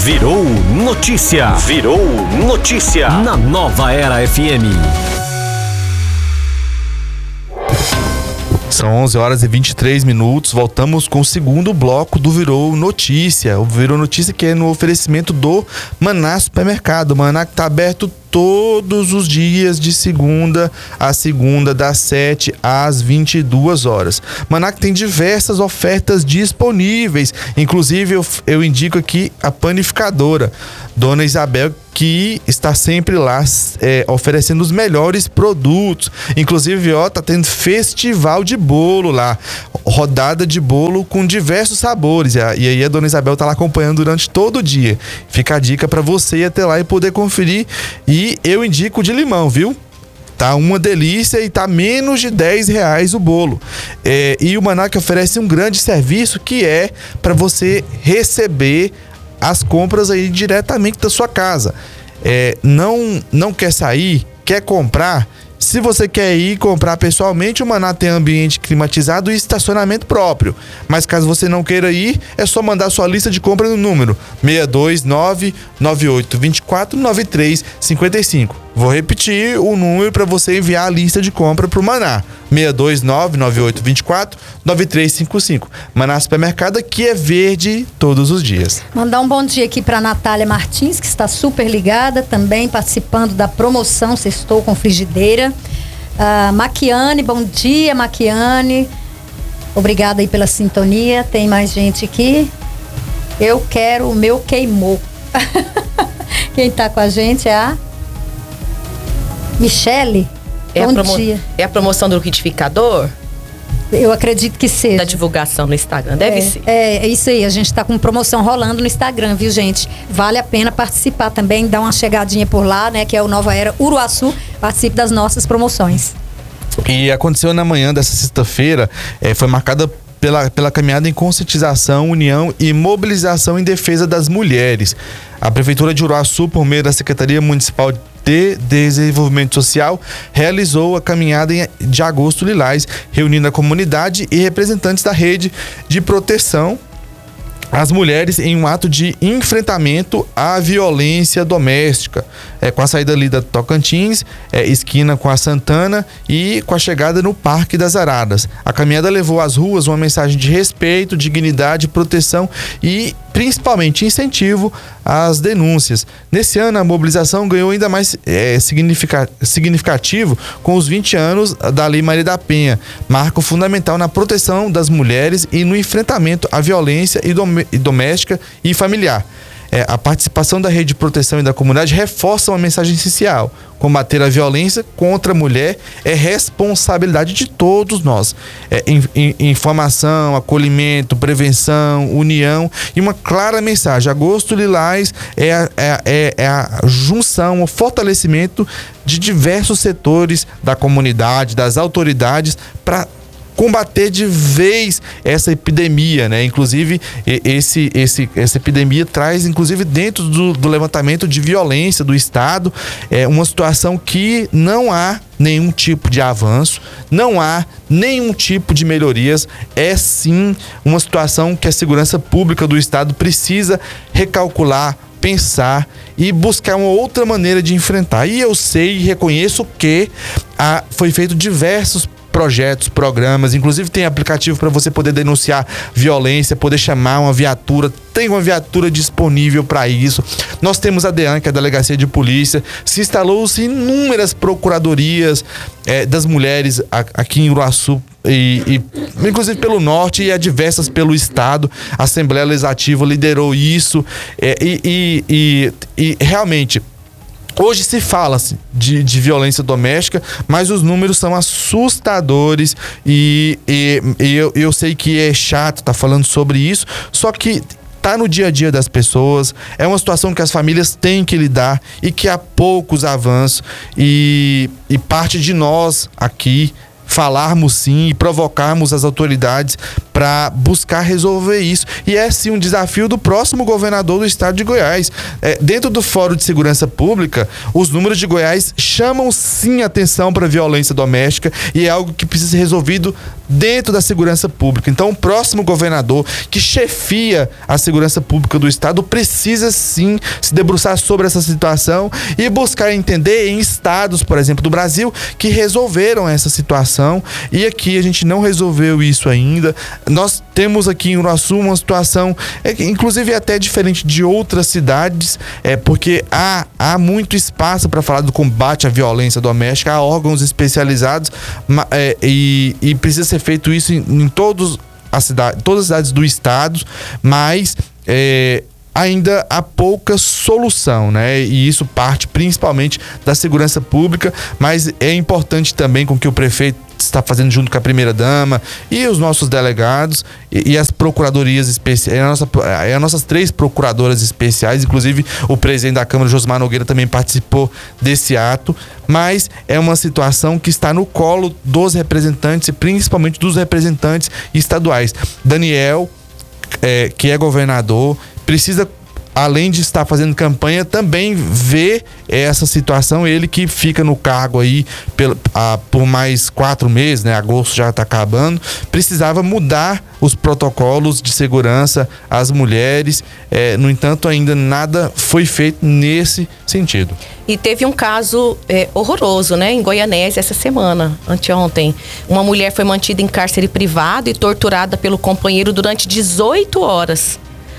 Virou notícia. Virou notícia na Nova Era FM. São 11 horas e 23 minutos. Voltamos com o segundo bloco do Virou Notícia. O Virou Notícia que é no oferecimento do Maná Supermercado. O Maná que está aberto todos os dias de segunda a segunda, das 7 às 22 horas. Maná que tem diversas ofertas disponíveis. Inclusive eu indico aqui a panificadora Dona Isabel, que está sempre lá oferecendo os melhores produtos. Inclusive, tá tendo festival de bolo lá, rodada de bolo com diversos sabores. E aí a Dona Isabel tá lá acompanhando durante todo o dia. Fica a dica para você ir até lá e poder conferir. E eu indico de limão, viu? Tá uma delícia e tá menos de R$10 o bolo. E o Maná que oferece um grande serviço que é para você receber as compras aí diretamente da sua casa. Não quer sair, quer comprar? Se você quer ir comprar pessoalmente, o Maná tem ambiente climatizado e estacionamento próprio. Mas caso você não queira ir, é só mandar sua lista de compra no número 629-9824-9355. Vou repetir o número para você enviar a lista de compra para o Maná. 629-9824-9355. Maná Supermercado, que é verde todos os dias. Mandar um bom dia aqui para Natália Martins, que está super ligada, também participando da promoção Sextou com Frigideira. Maquiane, bom dia, Maquiane. Obrigada aí pela sintonia. Tem mais gente aqui. Eu quero o meu queimou. Quem tá com a gente é a Michele. Bom dia. É a promoção do liquidificador? Eu acredito que seja. Da divulgação no Instagram, deve ser. É isso aí, a gente tá com promoção rolando no Instagram, viu, gente? Vale a pena participar também, dar uma chegadinha por lá, né? Que é o Nova Era Uruaçu, participe das nossas promoções. E aconteceu na manhã dessa sexta-feira, foi marcada pela caminhada em conscientização, união e mobilização em defesa das mulheres. A Prefeitura de Uruaçu, por meio da Secretaria Municipal de Desenvolvimento Social, realizou a caminhada de Agosto Lilás, reunindo a comunidade e representantes da rede de proteção às mulheres em um ato de enfrentamento à violência doméstica, com a saída ali da Tocantins, esquina com a Santana e com a chegada no Parque das Araras. A caminhada levou às ruas uma mensagem de respeito, dignidade, proteção e principalmente incentivo às denúncias. Nesse ano, a mobilização ganhou ainda mais significativo com os 20 anos da Lei Maria da Penha, marco fundamental na proteção das mulheres e no enfrentamento à violência doméstica e familiar. A participação da rede de proteção e da comunidade reforça uma mensagem essencial: combater a violência contra a mulher é responsabilidade de todos nós. Informação, acolhimento, prevenção, união e uma clara mensagem. Agosto Lilás é a junção, o fortalecimento de diversos setores da comunidade, das autoridades, para combater de vez essa epidemia, né? Inclusive, essa epidemia traz, inclusive, dentro do levantamento de violência do Estado, uma situação que não há nenhum tipo de avanço, não há nenhum tipo de melhorias. É sim uma situação que a segurança pública do Estado precisa recalcular, pensar e buscar uma outra maneira de enfrentar. E eu sei e reconheço que foi feito diversos projetos, programas, inclusive tem aplicativo para você poder denunciar violência, poder chamar uma viatura, tem uma viatura disponível para isso. Nós temos a DEAN, que é a Delegacia de Polícia, se instalou-se inúmeras procuradorias das mulheres aqui em Uruaçu, e inclusive pelo norte, e há diversas pelo estado. A Assembleia Legislativa liderou isso, e realmente hoje se fala-se de violência doméstica, mas os números são assustadores e eu sei que é chato estar falando sobre isso, só que tá no dia a dia das pessoas, é uma situação que as famílias têm que lidar e que há poucos avanços, e parte de nós aqui falarmos sim e provocarmos as autoridades para buscar resolver isso. E é sim um desafio do próximo governador do estado de Goiás. Dentro do Fórum de Segurança Pública, os números de Goiás chamam sim atenção para a violência doméstica e é algo que precisa ser resolvido dentro da segurança pública. Então, o próximo governador que chefia a segurança pública do estado precisa sim se debruçar sobre essa situação e buscar entender em estados, por exemplo, do Brasil, que resolveram essa situação, e aqui a gente não resolveu isso ainda. Nós temos aqui em Uruaçu uma situação, inclusive até diferente de outras cidades, porque há muito espaço para falar do combate à violência doméstica, há órgãos especializados, e precisa ser feito isso em todas as cidades do estado, mas ainda há pouca solução, né? E isso parte principalmente da segurança pública, mas é importante também com que o prefeito está fazendo junto com a primeira-dama e os nossos delegados e as procuradorias especiais, as nossas 3 procuradoras especiais, inclusive o presidente da Câmara, Josmar Nogueira, também participou desse ato, mas é uma situação que está no colo dos representantes e principalmente dos representantes estaduais. Daniel, que é governador, precisa, além de estar fazendo campanha, também ver essa situação. Ele que fica no cargo aí por mais 4 meses, né? Agosto já está acabando. Precisava mudar os protocolos de segurança às mulheres. No entanto, ainda nada foi feito nesse sentido. E teve um caso horroroso, né? Em Goianésia, essa semana, anteontem. Uma mulher foi mantida em cárcere privado e torturada pelo companheiro durante 18 horas.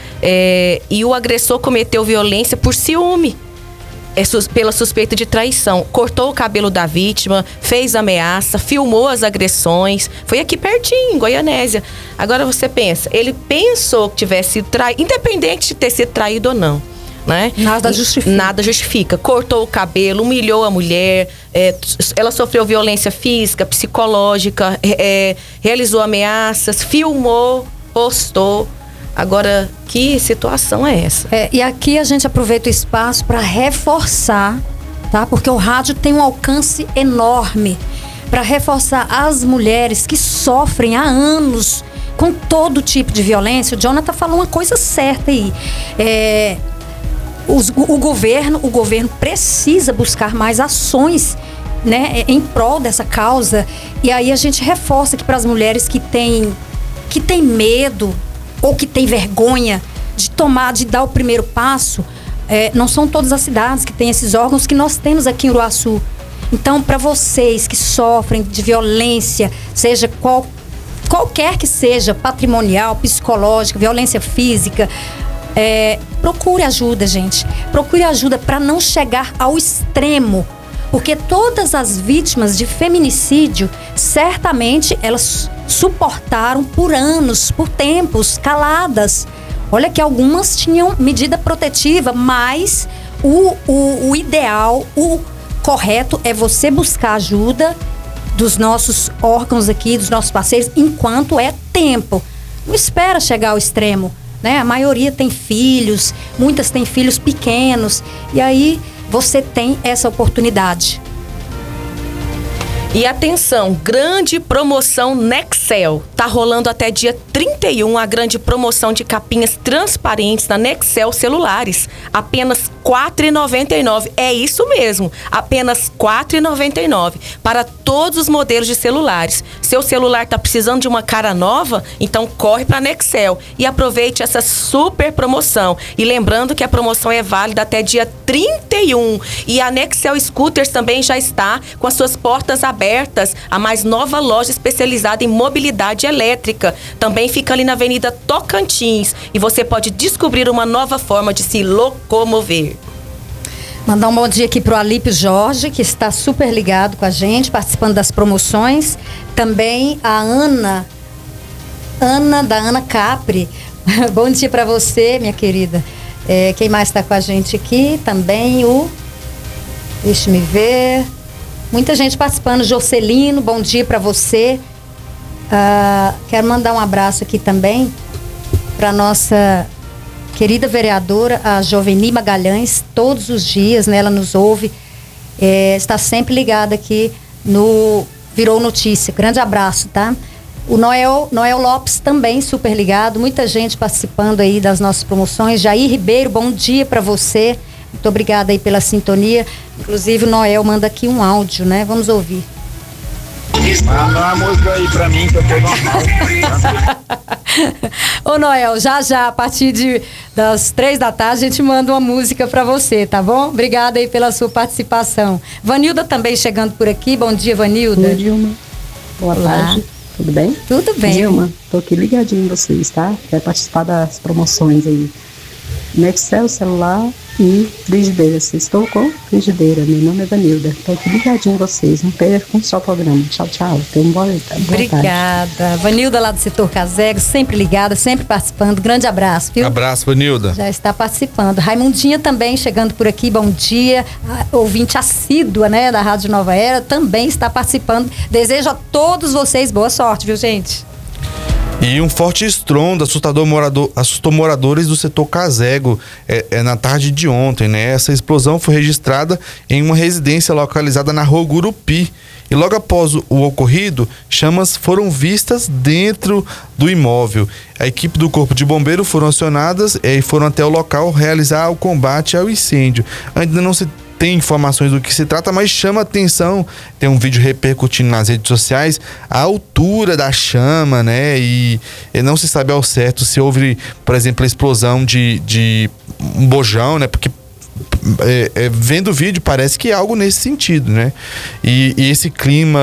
E o agressor cometeu violência por ciúme, pela suspeita de traição. Cortou o cabelo da vítima, fez ameaça, filmou as agressões. Foi aqui pertinho, em Goianésia. Agora você pensa, ele pensou que tivesse sido traído, independente de ter sido traído ou não, né? Nada justifica. Cortou o cabelo, humilhou a mulher, ela sofreu violência física, psicológica, realizou ameaças, filmou, postou. Agora, que situação é essa? E aqui a gente aproveita o espaço para reforçar, tá? Porque o rádio tem um alcance enorme para reforçar as mulheres que sofrem há anos com todo tipo de violência. O Jonathan falou uma coisa certa aí. O governo precisa buscar mais ações, né, em prol dessa causa. E aí a gente reforça que para as mulheres que têm medo ou que tem vergonha de dar o primeiro passo, não são todas as cidades que têm esses órgãos que nós temos aqui em Uruaçu. Então, para vocês que sofrem de violência, seja qualquer que seja, patrimonial, psicológica, violência física, procure ajuda, gente. Procure ajuda para não chegar ao extremo. Porque todas as vítimas de feminicídio, certamente elas suportaram por anos, por tempos, caladas. Olha que algumas tinham medida protetiva, mas o ideal, o correto é você buscar ajuda dos nossos órgãos aqui, dos nossos parceiros, enquanto é tempo. Não espera chegar ao extremo, né? A maioria tem filhos, muitas têm filhos pequenos, e aí você tem essa oportunidade. E atenção, grande promoção Nexel. Tá rolando até dia 31 a grande promoção de capinhas transparentes na Nexel Celulares. Apenas R$ 4,99. É isso mesmo, apenas R$ 4,99 para todos os modelos de celulares. Seu celular tá precisando de uma cara nova? Então corre para Nexel e aproveite essa super promoção. E lembrando que a promoção é válida até dia 31. E a Nexel Scooters também já está com as suas portas abertas, a mais nova loja especializada em mobilidade elétrica. Também fica ali na Avenida Tocantins e você pode descobrir uma nova forma de se locomover. Mandar um bom dia aqui pro Alípio Jorge, que está super ligado com a gente, participando das promoções. Também a Ana da Ana Capri. Bom dia para você, minha querida. Quem mais está com a gente aqui? Também deixa-me ver. Muita gente participando. Jocelino, bom dia para você. Quero mandar um abraço aqui também para nossa querida vereadora, a Joveni Magalhães, todos os dias, né, ela nos ouve, está sempre ligada aqui no Virou Notícia. Grande abraço, tá? O Noel Lopes também super ligado, muita gente participando aí das nossas promoções. Jair Ribeiro, bom dia para você. Muito obrigada aí pela sintonia. Inclusive o Noel manda aqui um áudio, né? Vamos ouvir. Manda uma música aí pra mim que eu tô normal. Ô Noel, já a partir das 3 da tarde a gente manda uma música pra você, tá bom? Obrigada aí pela sua participação. Vanilda também chegando por aqui. Bom dia, Vanilda. Oi, Dilma. Boa tarde. Tudo bem? Tudo bem. Dilma, tô aqui ligadinho em vocês, tá? Quero participar das promoções aí. Nextel, celular e frigideira. Estou com frigideira. Meu nome é Vanilda. Tô aqui ligadinho em vocês. Não percam só o programa. Tchau, tchau. Tenham boa tarde. Obrigada. Vanilda lá do setor Casego, sempre ligada, sempre participando. Grande abraço, viu? Abraço, Vanilda. Já está participando. Raimundinha também chegando por aqui, bom dia. Ouvinte assídua, né, da Rádio Nova Era, também está participando. Desejo a todos vocês boa sorte, viu, gente? E um forte estrondo assustou moradores do setor Casego na tarde de ontem, né? Essa explosão foi registrada em uma residência localizada na rua Gurupi. E logo após o ocorrido, chamas foram vistas dentro do imóvel. A equipe do Corpo de Bombeiros foram acionadas e foram até o local realizar o combate ao incêndio. Ainda não se tem informações do que se trata, mas chama atenção, tem um vídeo repercutindo nas redes sociais, a altura da chama, né? E não se sabe ao certo se houve, por exemplo, a explosão de um bojão, né? Porque vendo o vídeo parece que é algo nesse sentido, né? E esse clima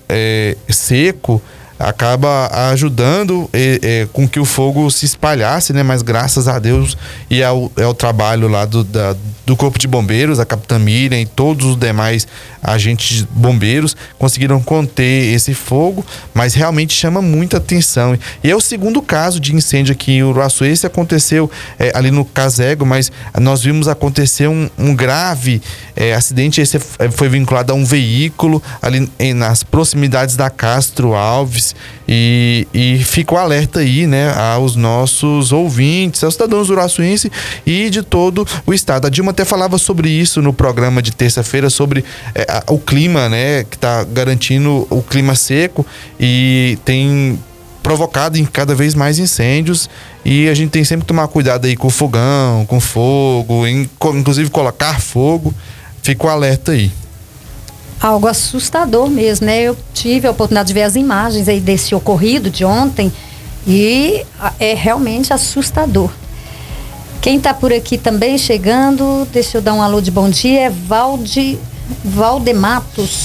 seco acaba ajudando com que o fogo se espalhasse, né? Mas graças a Deus e ao trabalho lá do Corpo de Bombeiros, a Capitã Miriam e todos os demais agentes bombeiros conseguiram conter esse fogo, mas realmente chama muita atenção. E é o segundo caso de incêndio aqui em Uruaçu. Esse aconteceu ali no Casego, mas nós vimos acontecer um grave acidente. Esse foi vinculado a um veículo ali nas proximidades da Castro Alves. E fica o alerta aí, né, aos nossos ouvintes, aos cidadãos uruaçuenses e de todo o estado. A Dilma até falava sobre isso no programa de terça-feira, sobre o clima, né, que está garantindo o clima seco e tem provocado em cada vez mais incêndios, e a gente tem sempre que tomar cuidado aí com o fogão, com fogo, inclusive colocar fogo. Fica o alerta aí. Algo assustador mesmo, né? Eu tive a oportunidade de ver as imagens aí desse ocorrido de ontem e é realmente assustador. Quem tá por aqui também chegando, deixa eu dar um alô de bom dia, é Valdemar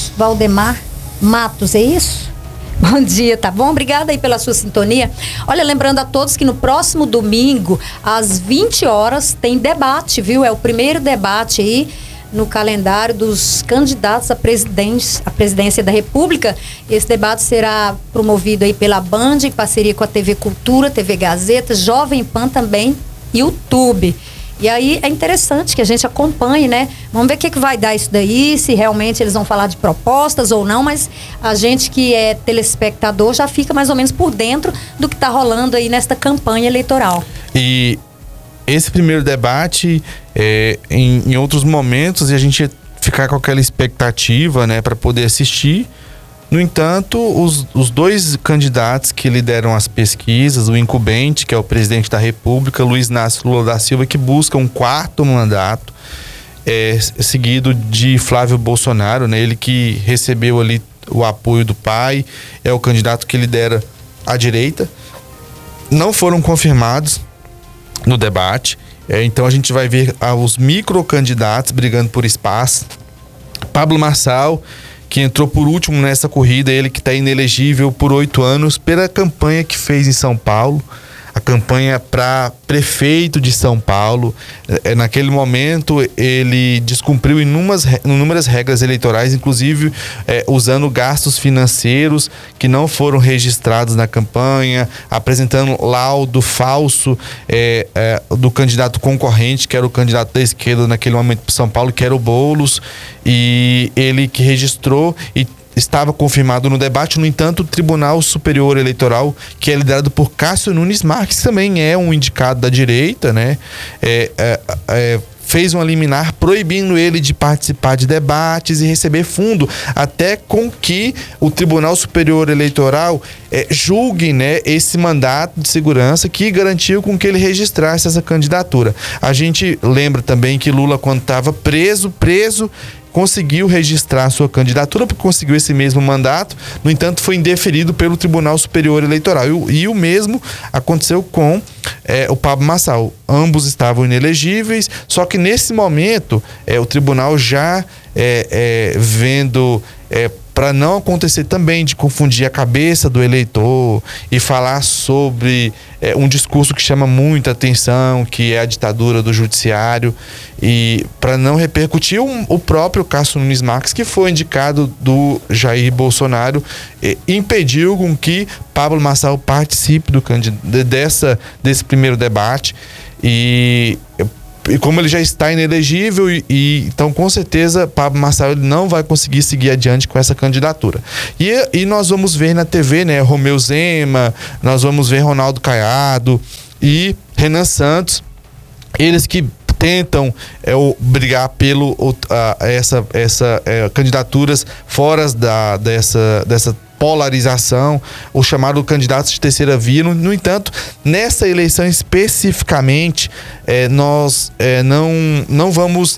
Matos, é isso? Bom dia, tá bom? Obrigada aí pela sua sintonia. Olha, lembrando a todos que no próximo domingo, às 20 horas, tem debate, viu? É o primeiro debate aí no calendário dos candidatos à presidência da República. Esse debate será promovido aí pela Band, em parceria com a TV Cultura, TV Gazeta, Jovem Pan também, YouTube. E aí é interessante que a gente acompanhe, né? Vamos ver o que vai dar isso daí, se realmente eles vão falar de propostas ou não, mas a gente que é telespectador já fica mais ou menos por dentro do que está rolando aí nesta campanha eleitoral. E esse primeiro debate, em outros momentos, e a gente ficar com aquela expectativa, né, para poder assistir. No entanto, os dois candidatos que lideram as pesquisas, o incumbente, que é o presidente da República, Luiz Inácio Lula da Silva, que busca um 4º mandato, seguido de Flávio Bolsonaro, né, ele que recebeu ali o apoio do pai, é o candidato que lidera a direita, não foram confirmados no debate. Então a gente vai ver os microcandidatos brigando por espaço. Pablo Marçal, que entrou por último nessa corrida, ele que está inelegível por 8 anos pela campanha que fez em São Paulo, a campanha para prefeito de São Paulo. Naquele momento ele descumpriu inúmeras regras eleitorais, inclusive usando gastos financeiros que não foram registrados na campanha, apresentando laudo falso do candidato concorrente, que era o candidato da esquerda naquele momento para São Paulo, que era o Boulos, e ele que registrou e estava confirmado no debate. No entanto, o Tribunal Superior Eleitoral, que é liderado por Cássio Nunes Marques, também é um indicado da direita, né? fez uma liminar proibindo ele de participar de debates e receber fundo, até com que o Tribunal Superior Eleitoral julgue, né, esse mandato de segurança que garantiu com que ele registrasse essa candidatura. A gente lembra também que Lula, quando estava preso, conseguiu registrar a sua candidatura, porque conseguiu esse mesmo mandato, no entanto foi indeferido pelo Tribunal Superior Eleitoral. E o mesmo aconteceu com o Pablo Marçal. Ambos estavam inelegíveis, só que nesse momento o tribunal já vendo para não acontecer também de confundir a cabeça do eleitor e falar sobre um discurso que chama muita atenção, que é a ditadura do judiciário, e para não repercutir o próprio Cássio Nunes Marques, que foi indicado do Jair Bolsonaro, impediu com que Pablo Marçal participe desse primeiro debate, e como ele já está inelegível, então com certeza Pablo Marçal ele não vai conseguir seguir adiante com essa candidatura. E nós vamos ver na TV, né, Romeu Zema, nós vamos ver Ronaldo Caiado e Renan Santos, eles que tentam brigar pelo candidaturas fora dessa polarização, o chamado candidatos de terceira via. No entanto, nessa eleição especificamente, nós não vamos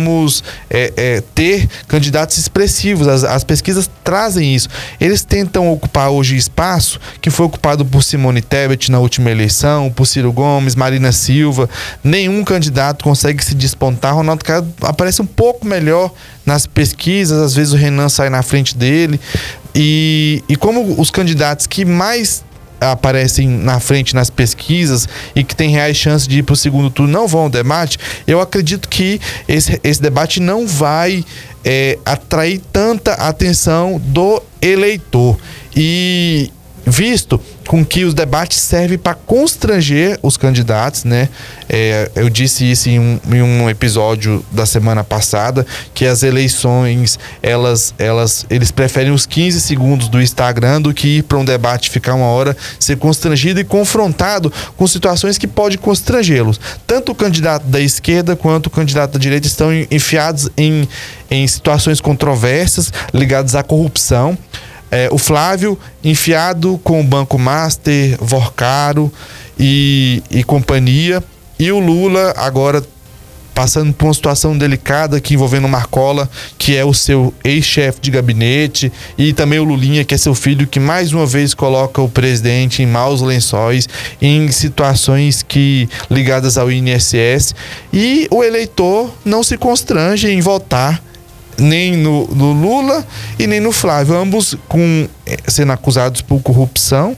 ter candidatos expressivos. As pesquisas trazem isso. Eles tentam ocupar hoje espaço que foi ocupado por Simone Tebet na última eleição, por Ciro Gomes, Marina Silva. Nenhum candidato consegue se despontar. Ronaldo Caiado aparece um pouco melhor nas pesquisas, às vezes o Renan sai na frente dele. E como os candidatos que mais aparecem na frente nas pesquisas e que têm reais chances de ir para o segundo turno não vão ao debate, eu acredito que esse debate não vai atrair tanta atenção do eleitor. E visto com que os debates servem para constranger os candidatos, né? Eu disse isso em um episódio da semana passada, que as eleições, eles preferem os 15 segundos do Instagram do que ir para um debate, ficar uma hora, ser constrangido e confrontado com situações que podem constrangê-los. Tanto o candidato da esquerda quanto o candidato da direita estão enfiados em situações controversas ligadas à corrupção. O Flávio enfiado com o Banco Master, Vorcaro e companhia, e o Lula agora passando por uma situação delicada que envolvendo o Marcola, que é o seu ex-chefe de gabinete, e também o Lulinha, que é seu filho, que mais uma vez coloca o presidente em maus lençóis, em situações ligadas ao INSS, e o eleitor não se constrange em votar nem no Lula e nem no Flávio, ambos sendo acusados por corrupção,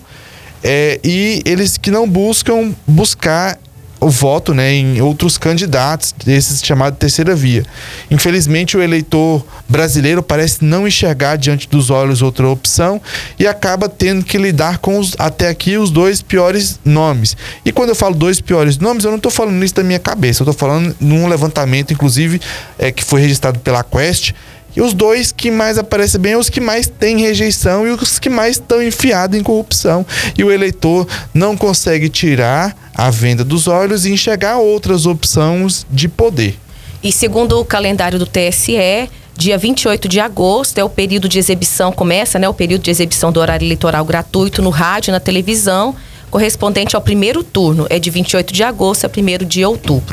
e eles que não buscar o voto, né, em outros candidatos, esses chamados de terceira via. Infelizmente, o eleitor brasileiro parece não enxergar diante dos olhos outra opção e acaba tendo que lidar com até aqui os dois piores nomes. E quando eu falo dois piores nomes, eu não estou falando isso da minha cabeça, eu estou falando num levantamento, inclusive, que foi registrado pela Quest. E os dois que mais aparecem bem são os que mais têm rejeição e os que mais estão enfiados em corrupção. E o eleitor não consegue tirar a venda dos olhos e enxergar outras opções de poder. E segundo o calendário do TSE, dia 28 de agosto é o período de exibição, começa, né, o período de exibição do horário eleitoral gratuito no rádio e na televisão, correspondente ao primeiro turno. É de 28 de agosto a 1º de outubro.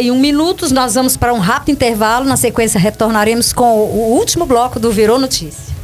11h41, nós vamos para um rápido intervalo. Na sequência, retornaremos com o último bloco do Virou Notícia.